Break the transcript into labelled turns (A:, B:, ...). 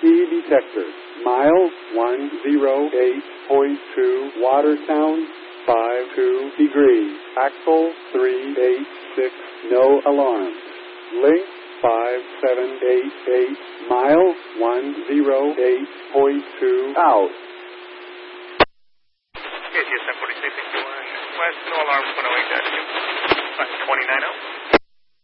A: detector. Mile 108.2, water sound 52 degrees. Axle 386, no alarms. Link 5788, mile 108.2 out.
B: KTSM 4661 West, no alarms 108-2. 29 out.